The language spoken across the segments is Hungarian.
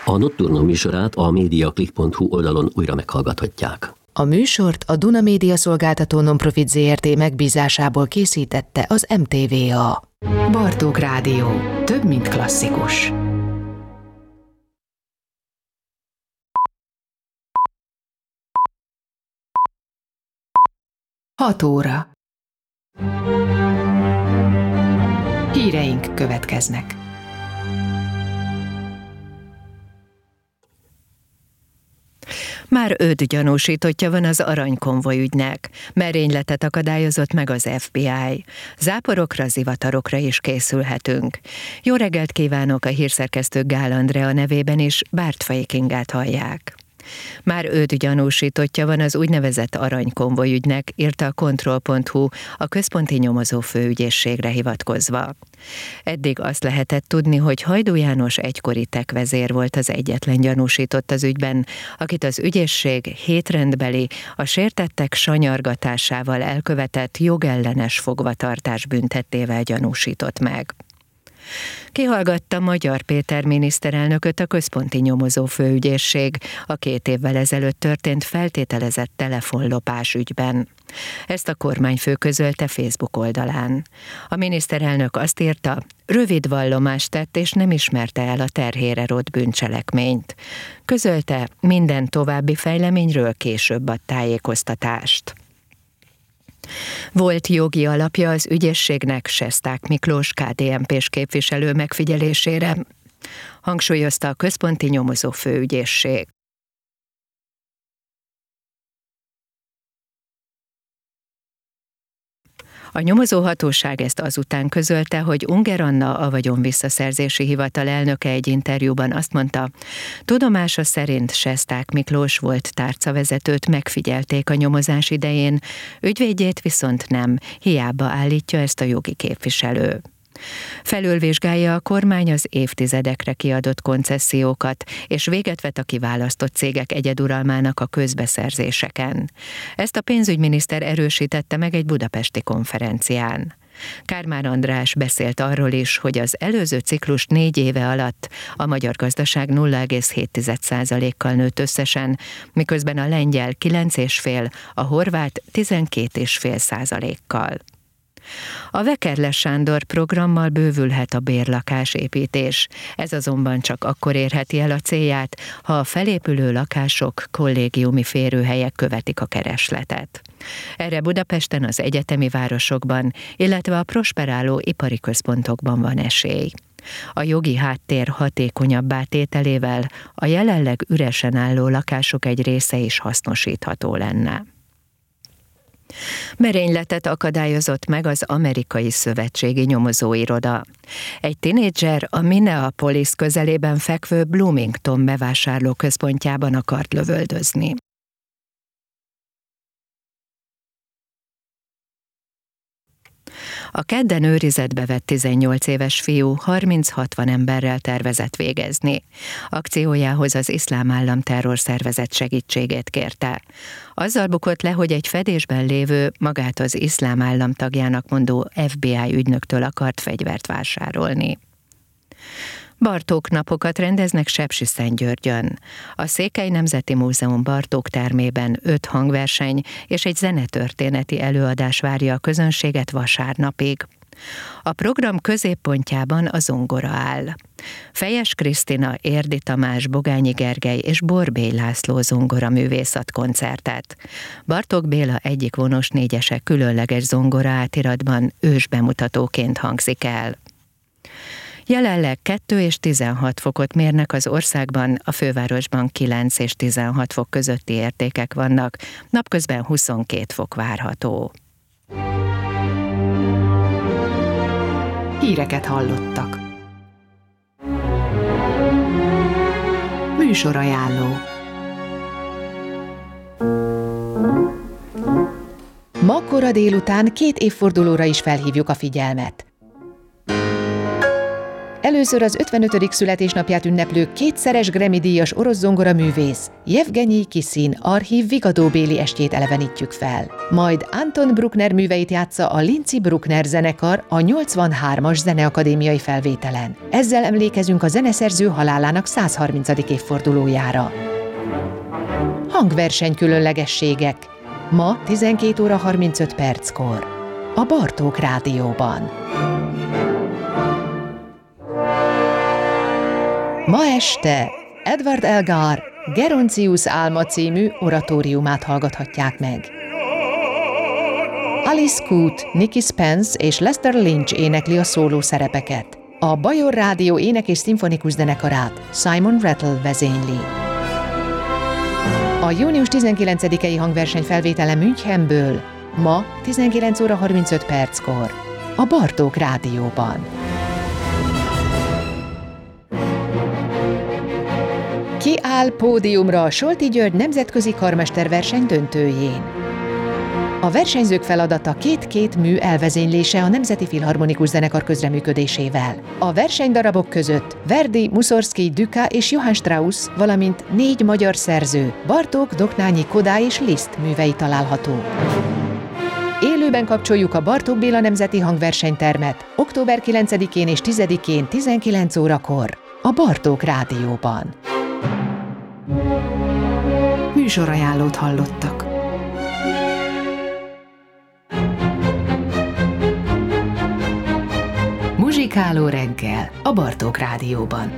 A Nocturno műsorát a mediaclick.hu oldalon újra meghallgathatják. A műsort a Duna Média Szolgáltató Nonprofit Zrt. Megbízásából készítette az MTVA. Bartók Rádió. Több, mint klasszikus. Hat óra. Híreink következnek. Már 5 gyanúsítottja van az aranykonvoj ügynek. Merényletet akadályozott meg az FBI. Záporokra, zivatarokra is készülhetünk. Jó reggelt kívánok, a hírszerkesztő Gál Andrea nevében is, Bártfai Kingát hallják. Már 5 gyanúsítottja van az úgynevezett aranykonvoj ügynek, írta a Control.hu a központi nyomozó főügyészségre hivatkozva. Eddig azt lehetett tudni, hogy Hajdú János egykori tekvezér volt az egyetlen gyanúsított az ügyben, akit az ügyészség hétrendbeli, a sértettek sanyargatásával elkövetett jogellenes fogvatartás büntettével gyanúsított meg. Kihallgatta Magyar Péter miniszterelnököt a központi nyomozó főügyészség a 2 évvel ezelőtt történt feltételezett telefonlopás ügyben. Ezt a kormányfő közölte Facebook oldalán. A miniszterelnök azt írta, rövid vallomást tett és nem ismerte el a terhére rótt bűncselekményt. Közölte, minden további fejleményről később ad tájékoztatást. Volt jogi alapja az ügyészségnek Sesták Miklós KDNP-s képviselő megfigyelésére, hangsúlyozta a központi nyomozó főügyészség. A nyomozóhatóság ezt azután közölte, hogy Unger Anna, a Vagyonvisszaszerzési Hivatal elnöke egy interjúban azt mondta, tudomása szerint Sesták Miklós volt tárcavezetőt megfigyelték a nyomozás idején, ügyvédjét viszont nem, hiába állítja ezt a jogi képviselő. Felülvizsgálja a kormány az évtizedekre kiadott koncesziókat, és véget vet a kiválasztott cégek egyeduralmának a közbeszerzéseken. Ezt a pénzügyminiszter erősítette meg egy budapesti konferencián. Kármán András beszélt arról is, hogy az előző ciklus 4 éve alatt a magyar gazdaság 0,7%-kal nőtt összesen, miközben a lengyel 9,5%, a horvát 12,5%-kal. A Vekerles Sándor programmal bővülhet a bérlakásépítés. Ez azonban csak akkor érheti el a célját, ha a felépülő lakások, kollégiumi férőhelyek követik a keresletet. Erre Budapesten, az egyetemi városokban, illetve a prosperáló ipari központokban van esély. A jogi háttér hatékonyabbá tételével a jelenleg üresen álló lakások egy része is hasznosítható lenne. Merényletet akadályozott meg az amerikai szövetségi nyomozóiroda. Egy tinédzser a Minneapolis közelében fekvő Bloomington bevásárlóközpontjában akart lövöldözni. A kedden őrizetbe vett 18 éves fiú 30-60 emberrel tervezett végezni. Akciójához az Iszlám Állam terrorszervezet segítségét kérte. Azzal bukott le, hogy egy fedésben lévő, magát az Iszlám Állam tagjának mondó FBI ügynöktől akart fegyvert vásárolni. Bartók napokat rendeznek Sepsiszentgyörgyön. A Székely Nemzeti Múzeum Bartók termében 5 hangverseny és egy zenetörténeti előadás várja a közönséget vasárnapig. A program középpontjában a zongora áll. Fejes Krisztina, Érdi Tamás, Bogányi Gergely és Borbély László zongoraművész ad koncertet. Bartók Béla egyik vonos négyese különleges zongora átiratban ősbemutatóként hangzik el. Jelenleg 2 és 16 fokot mérnek az országban, a fővárosban 9 és 16 fok közötti értékek vannak, napközben 22 fok várható. Híreket hallottak. Műsorajánló. Ma kora délután 2 évfordulóra is felhívjuk a figyelmet. Először az 55. születésnapját ünneplő kétszeres Grammy-díjas orosz zongoraművész Jevgenyi Kisin archív vigadóbéli estjét elevenítjük fel. Majd Anton Bruckner műveit játsza a Lindsay Bruckner zenekar a 83-as zeneakadémiai felvételen. Ezzel emlékezünk a zeneszerző halálának 130. évfordulójára. Hangverseny különlegességek. Ma 12 óra 35 perckor. A Bartók Rádióban. Ma este Edward Elgar Geroncius álma című oratóriumát hallgathatják meg. Alice Coote, Nicky Spence és Lester Lynch énekli a szóló szerepeket. A Bajor Rádió ének- és szimfonikus zenekarát Simon Rattle vezényli. A június 19-i hangverseny felvétele Münchenből ma 19 óra 35 perckor a Bartók Rádióban. Ki áll pódiumra a Solti György nemzetközi karmesterverseny döntőjén? A versenyzők feladata két-két mű elvezénylése a Nemzeti Filharmonikus Zenekar közreműködésével. A versenydarabok között Verdi, Mussorgsky, Duka és Johann Strauss, valamint 4 magyar szerző, Bartók, Doknányi, Kodály és Liszt művei található. Élőben kapcsoljuk a Bartók Béla Nemzeti Hangversenytermet október 9-én és 10-én 19 órakor a Bartók Rádióban. Műsorajánlót hallottak. Muzsikáló reggel a Bartók Rádióban.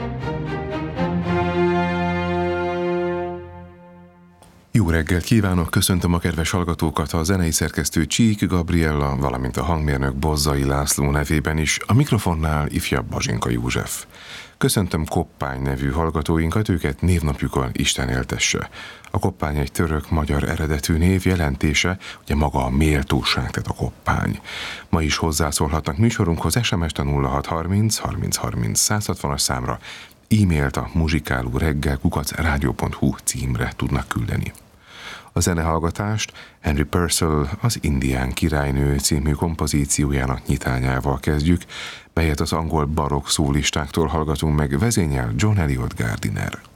Jó reggelt kívánok, köszöntöm a kedves hallgatókat, a zenei szerkesztő Csík Gabriella, valamint a hangmérnök Bozzai László nevében is, a mikrofonnál ifjabb Bazsinka József. Köszöntöm Koppány nevű hallgatóinkat, őket névnapjukon Isten éltesse. A Koppány egy török-magyar eredetű név, jelentése, ugye maga a méltóság, tehát a koppány. Ma is hozzászólhatnak műsorunkhoz SMS-t a 0630 30 30 160-as számra, e-mailt a muzsikálóreggel@radio.hu címre tudnak küldeni. A zenehallgatást Henry Purcell az Indián királynő című kompozíciójának nyitányával kezdjük, melyet az angol barokk szólistáktól hallgatunk meg, vezényel John Eliot Gardiner.